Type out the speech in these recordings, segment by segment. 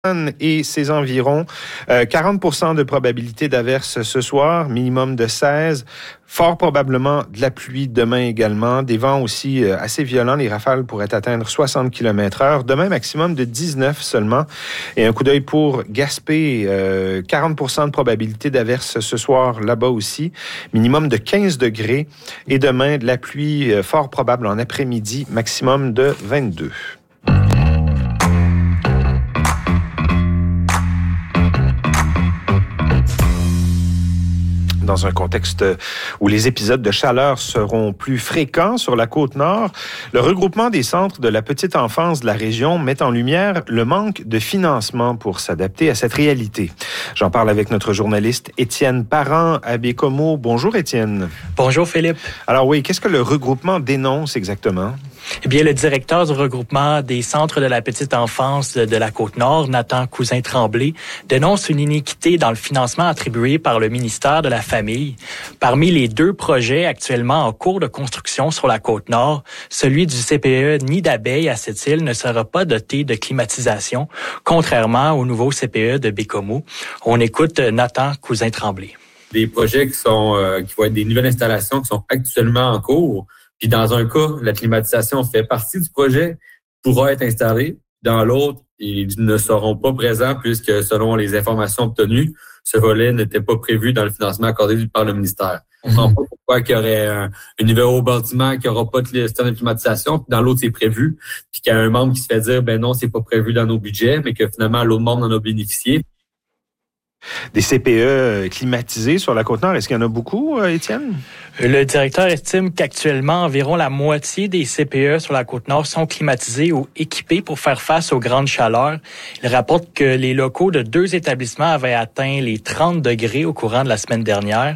et ses environs. 40% de probabilité d'averse ce soir, minimum de 16. Fort probablement de la pluie demain également. Des vents aussi assez violents. Les rafales pourraient atteindre 60 km/h. Demain, maximum de 19 seulement. Et un coup d'œil pour Gaspé. 40% de probabilité d'averse ce soir là-bas aussi. Minimum de 15 degrés. Et demain, de la pluie fort probable en après-midi. Maximum de 22. Dans un contexte où les épisodes de chaleur seront plus fréquents sur la Côte-Nord, le regroupement des centres de la petite enfance de la région met en lumière le manque de financement pour s'adapter à cette réalité. J'en parle avec notre journaliste Étienne Parent à Bécomo. Bonjour Étienne. Bonjour Philippe. Alors oui, qu'est-ce que le regroupement dénonce exactement? Eh bien, le directeur du regroupement des centres de la petite enfance de la Côte-Nord, Nathan Cousin-Tremblay, dénonce une iniquité dans le financement attribué par le ministère de la Famille. Parmi les 2 projets actuellement en cours de construction sur la Côte-Nord, celui du CPE Nid d'abeilles à cette île ne sera pas doté de climatisation, contrairement au nouveau CPE de Bécomo. On écoute Nathan Cousin-Tremblay. Des projets qui vont être des nouvelles installations qui sont actuellement en cours. Puis dans un cas, la climatisation fait partie du projet, pourra être installée. Dans l'autre, ils ne seront pas présents puisque, selon les informations obtenues, ce volet n'était pas prévu dans le financement accordé par le ministère. On ne comprend pas pourquoi qu'il y aurait un nouveau bâtiment qui n'aura pas de système de climatisation, puis dans l'autre, c'est prévu. Puis qu'il y a un membre qui se fait dire, non, c'est pas prévu dans nos budgets, mais que finalement, l'autre membre en a bénéficié. Des CPE climatisés sur la Côte-Nord, est-ce qu'il y en a beaucoup, Étienne? Le directeur estime qu'actuellement, environ la moitié des CPE sur la Côte-Nord sont climatisés ou équipés pour faire face aux grandes chaleurs. Il rapporte que les locaux de 2 établissements avaient atteint les 30 degrés au courant de la semaine dernière.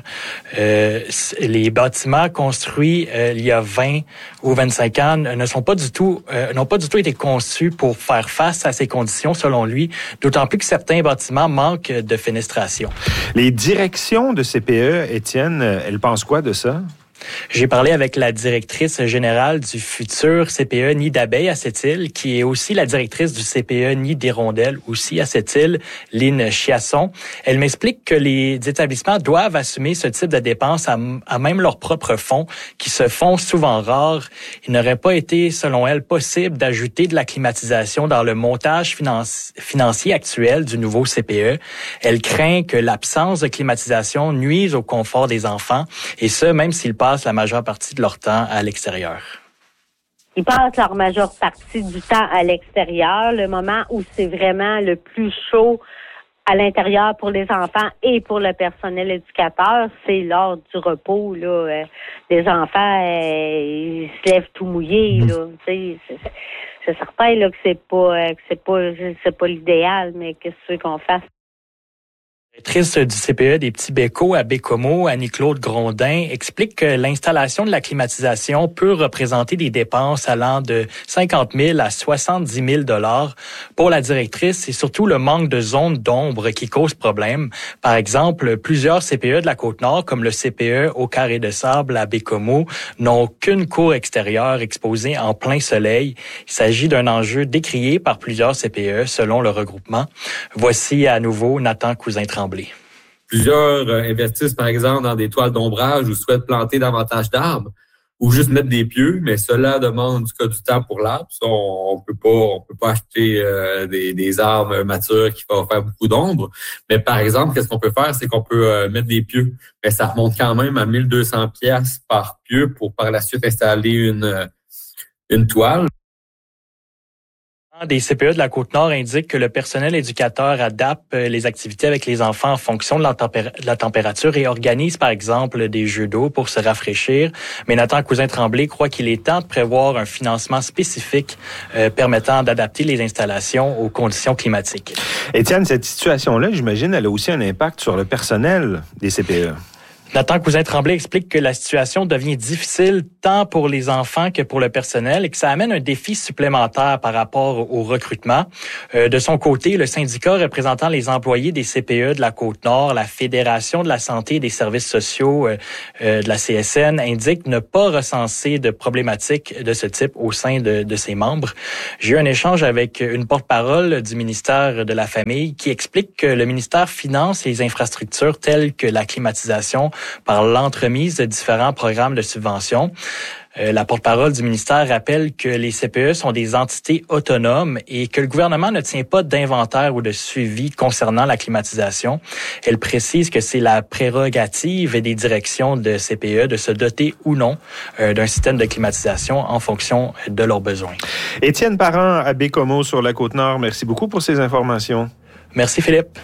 Les bâtiments construits il y a 20 ou 25 ans n'ont pas du tout été conçus pour faire face à ces conditions, selon lui, d'autant plus que certains bâtiments manquent de fenestration. Les directions de CPE, Étienne, elles pensent quoi de ça? J'ai parlé avec la directrice générale du futur CPE Nid d'abeilles à cette île, qui est aussi la directrice du CPE Nid d'hirondelles, aussi à cette île, Lynn Chiasson. Elle m'explique que les établissements doivent assumer ce type de dépenses à même leurs propres fonds, qui se font souvent rares. Il n'aurait pas été, selon elle, possible d'ajouter de la climatisation dans le montage financier actuel du nouveau CPE. Elle craint que l'absence de climatisation nuise au confort des enfants, et ce, même s'ils passent la majeure partie de leur temps à l'extérieur. Ils passent leur majeure partie du temps à l'extérieur. Le moment où c'est vraiment le plus chaud à l'intérieur pour les enfants et pour le personnel éducateur, c'est lors du repos. Là, les enfants, ils se lèvent tout mouillés. Là. C'est certain là, que c'est pas l'idéal, mais qu'est-ce que tu veux qu'on fasse? La directrice du CPE des Petits Bécots à Bécomo, Annie-Claude Grondin, explique que l'installation de la climatisation peut représenter des dépenses allant de 50 000 à 70 000 $. Pour la directrice, c'est surtout le manque de zones d'ombre qui cause problème. Par exemple, plusieurs CPE de la Côte-Nord, comme le CPE au Carré de Sable à Bécomo, n'ont aucune cour extérieure exposée en plein soleil. Il s'agit d'un enjeu décrié par plusieurs CPE, selon le regroupement. Voici à nouveau Nathan Cousin-Tremblay. Plusieurs investissent, par exemple, dans des toiles d'ombrage ou souhaitent planter davantage d'arbres ou juste mettre des pieux, mais cela demande du temps pour l'arbre. Ça, on peut pas acheter des arbres matures qui vont faire beaucoup d'ombre. Mais par exemple, qu'est-ce qu'on peut faire? C'est qu'on peut mettre des pieux. Mais ça remonte quand même à 1200 pièces par pieu pour par la suite installer une toile. Des CPE de la Côte-Nord indiquent que le personnel éducateur adapte les activités avec les enfants en fonction de la température et organise, par exemple, des jeux d'eau pour se rafraîchir. Mais Nathan Cousin-Tremblay croit qu'il est temps de prévoir un financement spécifique permettant d'adapter les installations aux conditions climatiques. Étienne, cette situation-là, j'imagine, elle a aussi un impact sur le personnel des CPE. Nathan Cousin-Tremblay explique que la situation devient difficile tant pour les enfants que pour le personnel et que ça amène un défi supplémentaire par rapport au recrutement. De son côté, le syndicat représentant les employés des CPE de la Côte-Nord, la Fédération de la santé et des services sociaux de la CSN, indique ne pas recenser de problématiques de ce type au sein de ses membres. J'ai eu un échange avec une porte-parole du ministère de la Famille qui explique que le ministère finance les infrastructures telles que la climatisation par l'entremise de différents programmes de subvention. La porte-parole du ministère rappelle que les CPE sont des entités autonomes et que le gouvernement ne tient pas d'inventaire ou de suivi concernant la climatisation. Elle précise que c'est la prérogative des directions de CPE de se doter ou non d'un système de climatisation en fonction de leurs besoins. Étienne Parent à Bécomo sur la Côte-Nord, merci beaucoup pour ces informations. Merci Philippe.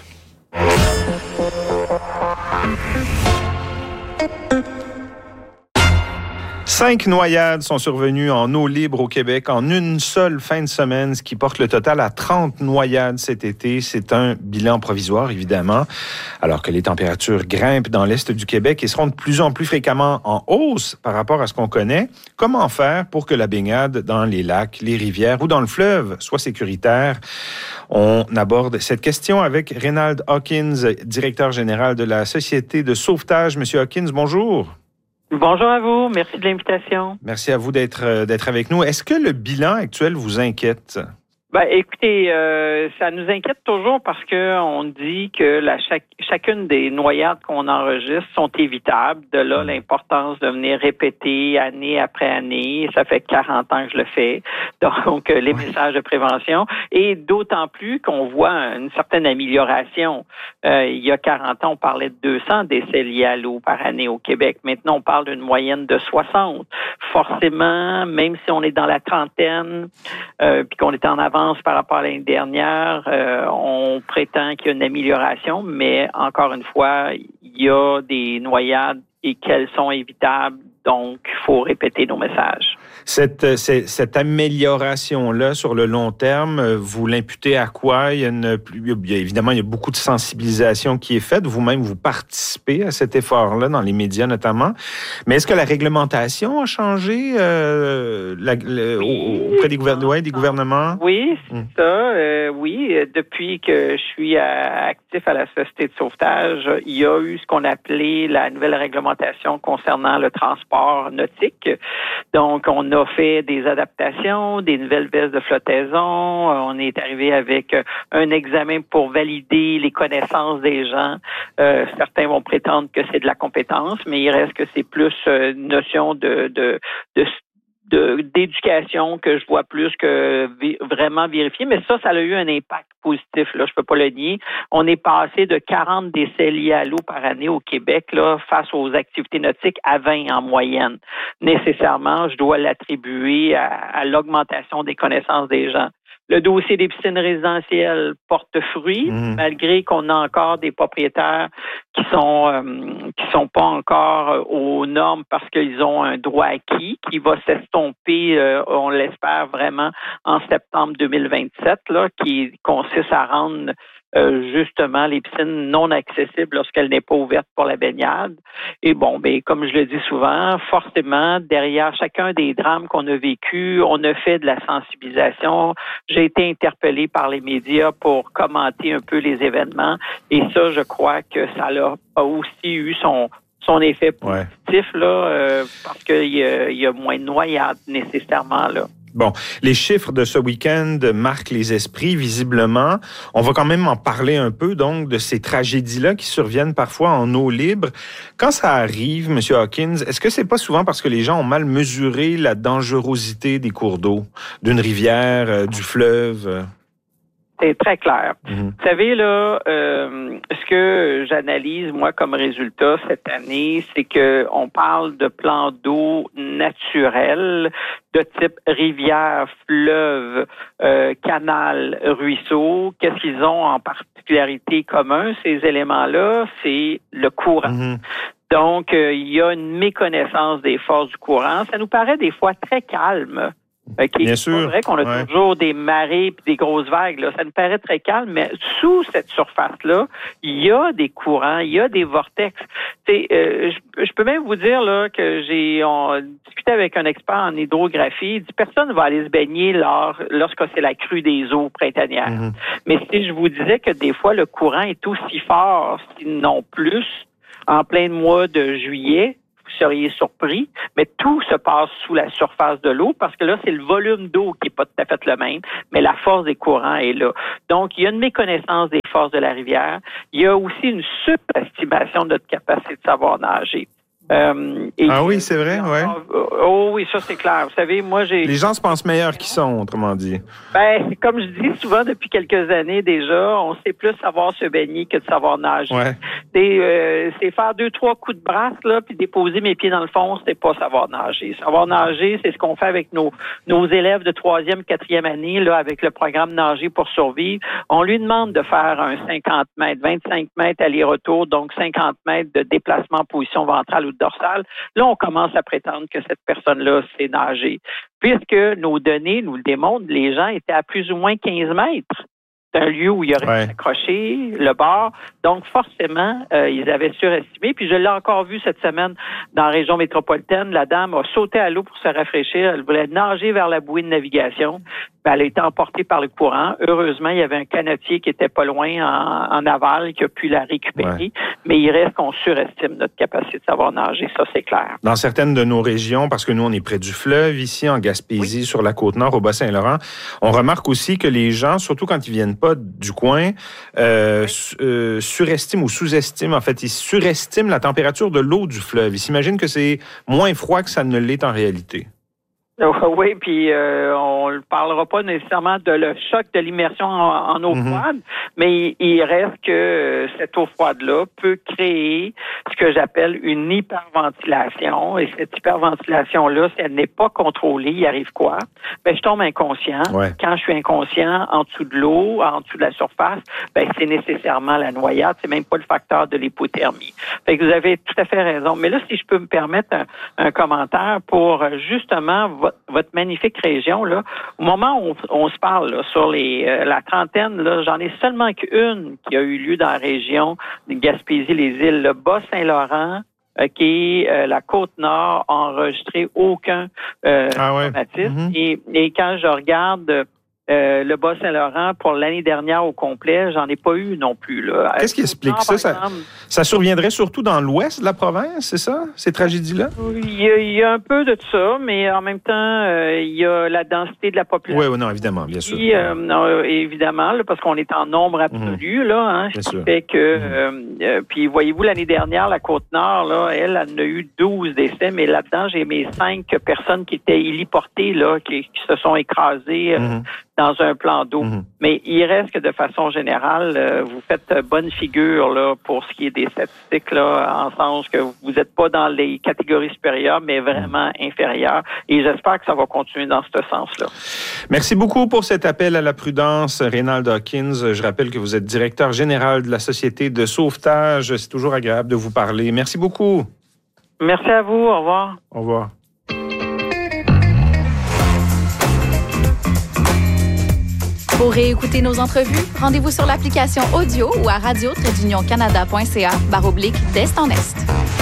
5 noyades sont survenues en eau libre au Québec en une seule fin de semaine, ce qui porte le total à 30 noyades cet été. C'est un bilan provisoire, évidemment, alors que les températures grimpent dans l'est du Québec et seront de plus en plus fréquemment en hausse par rapport à ce qu'on connaît. Comment faire pour que la baignade dans les lacs, les rivières ou dans le fleuve soit sécuritaire? On aborde cette question avec Reynald Hawkins, directeur général de la Société de sauvetage. Monsieur Hawkins, bonjour. Bonjour à vous. Merci de l'invitation. Merci à vous d'être avec nous. Est-ce que le bilan actuel vous inquiète? Ben, écoutez, ça nous inquiète toujours parce que on dit que chacune des noyades qu'on enregistre sont évitables. De là, l'importance de venir répéter année après année. Ça fait 40 ans que je le fais. Donc, les messages de prévention. Et d'autant plus qu'on voit une certaine amélioration. Il y a 40 ans, on parlait de 200 décès liés à l'eau par année au Québec. Maintenant, on parle d'une moyenne de 60. Forcément, même si on est dans la trentaine, puis qu'on est en avance par rapport à l'année dernière, on prétend qu'il y a une amélioration, mais encore une fois, il y a des noyades et qu'elles sont évitables, donc il faut répéter nos messages. Cette amélioration-là sur le long terme, vous l'imputez à quoi? Évidemment, il y a beaucoup de sensibilisation qui est faite. Vous-même, vous participez à cet effort-là, dans les médias notamment. Mais est-ce que la réglementation a changé auprès des gouvernements? Oui, c'est ça. Oui, depuis que je suis actif à la Société de sauvetage, il y a eu ce qu'on appelait la nouvelle réglementation concernant le transport nautique. Donc, on a fait des adaptations, des nouvelles vestes de flottaison. On est arrivé avec un examen pour valider les connaissances des gens. Certains vont prétendre que c'est de la compétence, mais il reste que c'est plus une notion d'éducation que je vois plus que vraiment vérifier. Mais ça a eu un impact positif, là, je peux pas le nier. On est passé de 40 décès liés à l'eau par année au Québec, là, face aux activités nautiques à 20 en moyenne. Nécessairement, je dois l'attribuer à l'augmentation des connaissances des gens. Le dossier des piscines résidentielles porte fruit, malgré qu'on a encore des propriétaires qui sont pas encore aux normes parce qu'ils ont un droit acquis qui va s'estomper, on l'espère vraiment, en septembre 2027, là, qui consiste à rendre justement les piscines non accessibles lorsqu'elle n'est pas ouverte pour la baignade. Et bon, comme je le dis souvent, forcément, derrière chacun des drames qu'on a vécus, on a fait de la sensibilisation. J'ai été interpellé par les médias pour commenter un peu les événements. Et ça, je crois que ça a aussi eu son effet positif, là, parce qu'il y a moins de noyades nécessairement, là. Bon, les chiffres de ce week-end marquent les esprits, visiblement. On va quand même en parler un peu, donc, de ces tragédies-là qui surviennent parfois en eau libre. Quand ça arrive, M. Hawkins, est-ce que c'est pas souvent parce que les gens ont mal mesuré la dangerosité des cours d'eau, d'une rivière, du fleuve? C'est très clair. Vous savez, là, ce que j'analyse, moi, comme résultat cette année, c'est que on parle de plans d'eau naturels de type rivière, fleuve, canal, ruisseau. Qu'est-ce qu'ils ont en particularité commun, ces éléments-là? C'est le courant. Donc, il y a une méconnaissance des forces du courant. Ça nous paraît des fois très calme Bien sûr. C'est vrai qu'on a toujours des marées et des grosses vagues. Là. Ça nous paraît très calme, mais sous cette surface-là, il y a des courants, il y a des vortex. Je peux même vous dire là, que j'ai discuté avec un expert en hydrographie. Il dit personne ne va aller se baigner lorsque c'est la crue des eaux printanières. Mm-hmm. Mais si je vous disais que des fois, le courant est aussi fort, sinon plus, en plein mois de juillet, vous seriez surpris, mais tout se passe sous la surface de l'eau parce que là, c'est le volume d'eau qui n'est pas tout à fait le même, mais la force des courants est là. Donc, il y a une méconnaissance des forces de la rivière. Il y a aussi une surestimation de notre capacité de savoir nager. Oui, c'est vrai, ouais. Oh oui, ça c'est clair. Vous savez, moi Les gens se pensent meilleurs qu'ils sont, autrement dit. Ben, comme je dis souvent depuis quelques années déjà, on sait plus savoir se baigner que de savoir nager. Ouais. C'est faire 2-3 coups de brasse là, puis déposer mes pieds dans le fond, c'est pas savoir nager. Savoir nager, c'est ce qu'on fait avec nos élèves de 3e, 4e année là, avec le programme Nager pour survivre. On lui demande de faire un 50 mètres, 25 mètres aller-retour, donc 50 mètres de déplacement en position ventrale ou dorsale. Là, on commence à prétendre que cette personne-là sait nager. Puisque nos données nous le démontrent, les gens étaient à plus ou moins 15 mètres d'un lieu où il y aurait accroché le bord. Donc, forcément, ils avaient surestimé. Puis, je l'ai encore vu cette semaine dans la région métropolitaine. La dame a sauté à l'eau pour se rafraîchir. Elle voulait nager vers la bouée de navigation. Ben, elle a été emportée par le courant. Heureusement, il y avait un canotier qui était pas loin en aval qui a pu la récupérer. Ouais. Mais il reste qu'on surestime notre capacité de savoir nager. Ça, c'est clair. Dans certaines de nos régions, parce que nous, on est près du fleuve, ici, en Gaspésie, sur la Côte-Nord, au Bas-Saint-Laurent, on remarque aussi que les gens, surtout quand ils viennent pas du coin, surestiment ou sous-estiment. En fait, ils surestiment la température de l'eau du fleuve. Ils s'imaginent que c'est moins froid que ça ne l'est en réalité. Oui, puis on ne parlera pas nécessairement de le choc de l'immersion en eau froide, mais il reste que cette eau froide-là peut créer ce que j'appelle une hyperventilation. Et cette hyperventilation-là, si elle n'est pas contrôlée, il arrive quoi? Ben, je tombe inconscient. Ouais. Quand je suis inconscient en dessous de l'eau, en dessous de la surface, ben, c'est nécessairement la noyade. C'est même pas le facteur de l'hypothermie. Fait que vous avez tout à fait raison. Mais là, si je peux me permettre un commentaire pour justement votre magnifique région, là, au moment où on se parle là, sur la trentaine, là, j'en ai seulement qu'une qui a eu lieu dans la région de Gaspésie-les-Îles, le Bas-Saint-Laurent, qui est la Côte-Nord, a enregistré aucun traumatisme. Et quand je regarde le Bas-Saint-Laurent, pour l'année dernière au complet, j'en ai pas eu non plus. Là. Qu'est-ce qui explique ça? Ça surviendrait surtout dans l'ouest de la province, c'est ça, ces tragédies-là? Il y a un peu de ça, mais en même temps, il y a la densité de la population. Oui, non, évidemment, bien sûr. Évidemment, là, parce qu'on est en nombre absolu, là, ce qui fait que... puis, voyez-vous, l'année dernière, la Côte-Nord, là, elle en a eu 12 décès, mais là-dedans, j'ai mes 5 personnes qui étaient héliportées, là, qui se sont écrasées dans un plan d'eau. Mais il reste que de façon générale, vous faites bonne figure là pour ce qui est des statistiques là, en sens que vous n'êtes pas dans les catégories supérieures, mais vraiment inférieures. Et j'espère que ça va continuer dans ce sens-là. Merci beaucoup pour cet appel à la prudence, Reynald Hawkins. Je rappelle que vous êtes directeur général de la Société de sauvetage. C'est toujours agréable de vous parler. Merci beaucoup. Merci à vous. Au revoir. Au revoir. Pour réécouter nos entrevues, rendez-vous sur l'application audio ou à radio-canada.ca/d'est en est.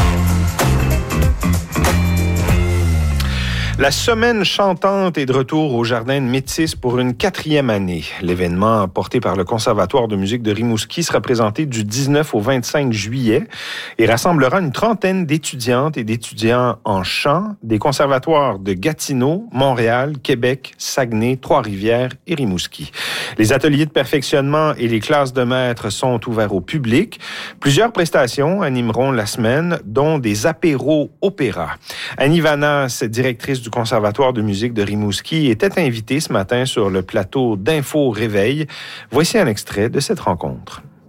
La Semaine chantante est de retour au Jardin de Métis pour une 4e année. L'événement, porté par le Conservatoire de musique de Rimouski, sera présenté du 19 au 25 juillet et rassemblera une trentaine d'étudiantes et d'étudiants en chant des conservatoires de Gatineau, Montréal, Québec, Saguenay, Trois-Rivières et Rimouski. Les ateliers de perfectionnement et les classes de maîtres sont ouverts au public. Plusieurs prestations animeront la semaine, dont des apéros opéra. Annie Vanas, directrice du Conservatoire de musique de Rimouski, était invitée ce matin sur le plateau d'Info Réveil. Voici un extrait de cette rencontre.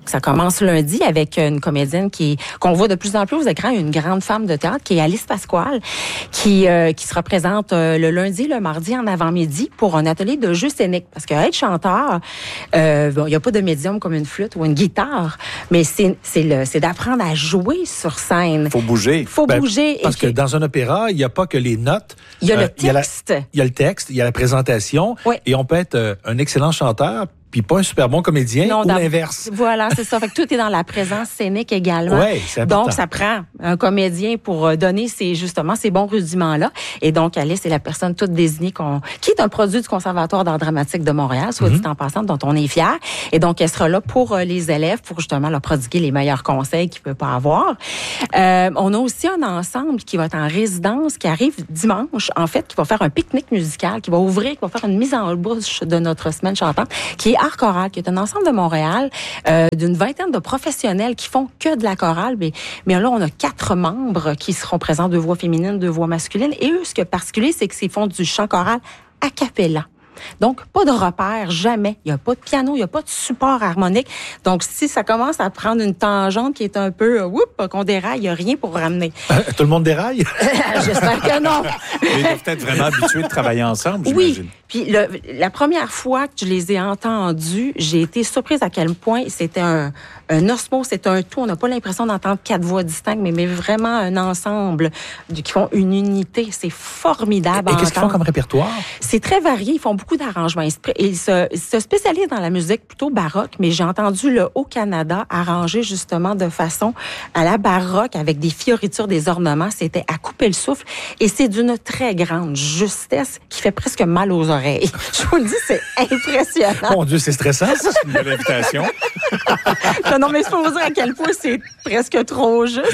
ça commence lundi avec une comédienne qu'on voit de plus en plus aux écrans, une grande femme de théâtre qui est Alice Pasquale, qui se représente le lundi, le mardi en avant-midi pour un atelier de jeu scénique. Parce que être chanteur, il n'y a pas de médium comme une flûte ou une guitare, mais c'est d'apprendre à jouer sur scène. Faut bouger. Bouger. Parce que dans un opéra, il n'y a pas que les notes. Il y a le texte. Il y a le texte, il y a la présentation. Oui. Et on peut être un excellent chanteur, puis pas un super bon comédien, ou l'inverse. Voilà, c'est ça. Fait que tout est dans la présence scénique également. Oui, c'est important. Donc, ça prend un comédien pour donner ces bons rudiments-là. Et donc, Alice est la personne toute désignée qui est un produit du Conservatoire d'art dramatique de Montréal, soit dit en passant, dont on est fiers. Et donc, elle sera là pour les élèves, pour justement leur prodiguer les meilleurs conseils qu'ils peuvent pas avoir. On a aussi un ensemble qui va être en résidence, qui arrive dimanche, en fait, qui va faire un pique-nique musical, qui va ouvrir, qui va faire une mise en bouche de notre semaine chantante, qui est Art Choral, qui est un ensemble de Montréal d'une vingtaine de professionnels qui font que de la chorale. Mais là, on a 4 membres qui seront présents, 2 voix féminines, 2 voix masculines. Et eux, ce qui est particulier, c'est qu'ils font du chant choral a cappella. Donc, pas de repère, jamais. Il n'y a pas de piano, il n'y a pas de support harmonique. Donc, si ça commence à prendre une tangente qui est un peu, qu'on déraille, il n'y a rien pour ramener. Tout le monde déraille? J'espère que non. Mais ils doivent être vraiment habitués de travailler ensemble, j'imagine. Oui. Puis la première fois que je les ai entendus, j'ai été surprise à quel point c'était un osmose, c'est un tout. On n'a pas l'impression d'entendre 4 voix distinctes, mais vraiment un ensemble qui font une unité. C'est formidable. Et qu'est-ce qu'ils font comme répertoire? C'est très varié. Ils font beaucoup d'arrangements. Ils se spécialisent dans la musique plutôt baroque, mais j'ai entendu le Haut-Canada arranger justement de façon à la baroque avec des fioritures, des ornements. C'était à couper le souffle. Et c'est d'une très grande justesse qui fait presque mal aux oreilles. Je vous le dis, c'est impressionnant. Mon Dieu, c'est stressant, ça. C'est une belle invitation. Non, mais c'est pour vous dire à quel point c'est presque trop juste.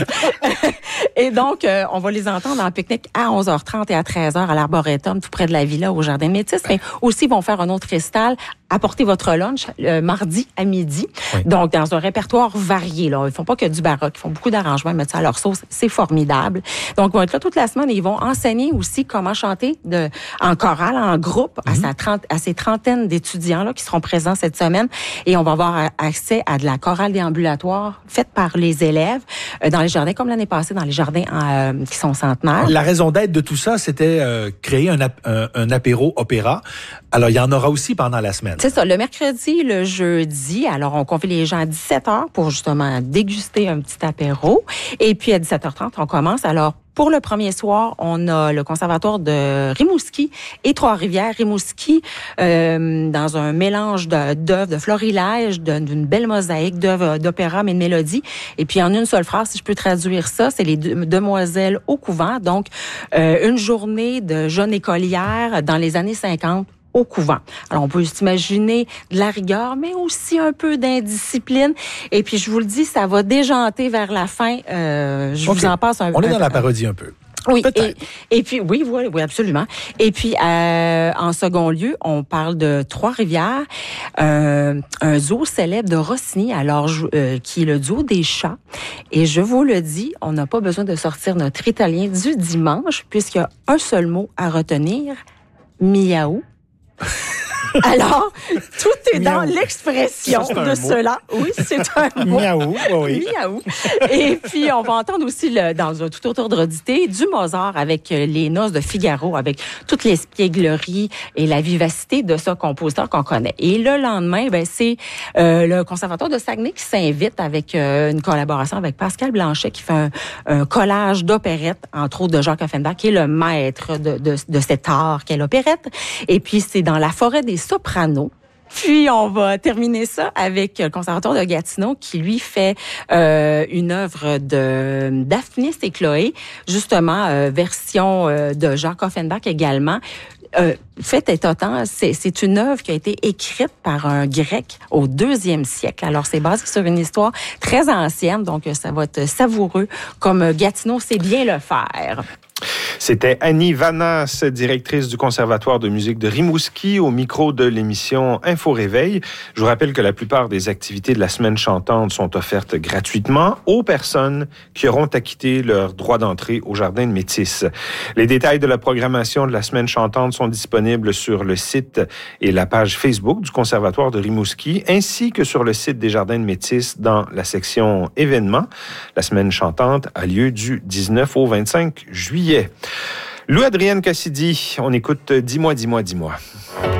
Et donc, on va les entendre en pique-nique à 11h30 et à 13h à l'Arboretum, tout près de la Villa, au Jardin de Métis. Mais aussi, ils vont faire un autre récital, apporter votre lunch, mardi à midi. Oui. Donc, dans un répertoire varié, là. Ils font pas que du baroque. Ils font beaucoup d'arrangements, ils mettent ça à leur sauce. C'est formidable. Donc, ils vont être là toute la semaine et ils vont enseigner aussi comment chanter en chorale, en groupe, à ces trentaines d'étudiants-là qui seront présents cette semaine. Et on va avoir accès à de la chorale déambulatoire faite par les élèves dans les jardins, comme l'année passée, dans les jardins qui sont centenaires. La raison d'être de tout ça, c'était créer un apéro opéra. Alors, il y en aura aussi pendant la semaine. C'est ça, le mercredi, le jeudi. Alors, on convie les gens à 17h pour justement déguster un petit apéro. Et puis, à 17h30, on commence. Alors, pour le premier soir, on a le Conservatoire de Rimouski et Trois-Rivières. Rimouski, dans un mélange d'œuvres, de florilèges, d'une belle mosaïque d'œuvres d'opéra, mais de mélodies. Et puis, en une seule phrase, si je peux traduire ça, c'est les demoiselles au couvent. Donc, une journée de jeunes écolières dans les années 50 au couvent. Alors, on peut s'imaginer de la rigueur, mais aussi un peu d'indiscipline. Et puis, je vous le dis, ça va déjanter vers la fin. Vous en passe un peu. On est dans la parodie un peu. Oui, et puis oui, absolument. Et puis en second lieu, on parle de Trois-Rivières, un zoo célèbre de Rossini, alors qui est le zoo des chats. Et je vous le dis, on n'a pas besoin de sortir notre italien du dimanche, puisqu'il y a un seul mot à retenir, miaou. Alors, tout est dans l'expression de cela. Oui, c'est un mot. Miaou, oui. Miaou. Et puis, on va entendre aussi, dans un tout autre audité, du Mozart avec les Noces de Figaro, avec toutes l'espièglerie et la vivacité de ce compositeur qu'on connaît. Et le lendemain, c'est le Conservatoire de Saguenay qui s'invite avec une collaboration avec Pascal Blanchet qui fait un collage d'opérettes, entre autres de Jacques Offenbach, qui est le maître de cet art qu'est l'opérette. Et puis, c'est dans la forêt des sopranos. Puis, on va terminer ça avec le Conservatoire de Gatineau qui, lui, fait une œuvre de Daphnis et Chloé, justement, version de Jacques Offenbach également. Fait étonnant, c'est une œuvre qui a été écrite par un Grec au 2e siècle. Alors, c'est basé sur une histoire très ancienne, donc ça va être savoureux, comme Gatineau sait bien le faire. C'était Annie Vanas, directrice du Conservatoire de musique de Rimouski, au micro de l'émission Info Réveil. Je vous rappelle que la plupart des activités de la semaine chantante sont offertes gratuitement aux personnes qui auront acquitté leur droit d'entrée au Jardin de Métis. Les détails de la programmation de la semaine chantante sont disponibles sur le site et la page Facebook du Conservatoire de Rimouski, ainsi que sur le site des Jardins de Métis dans la section événements. La semaine chantante a lieu du 19 au 25 juillet. Louis-Adrienne Cassidy, on écoute Dis-moi, dis-moi, dis-moi.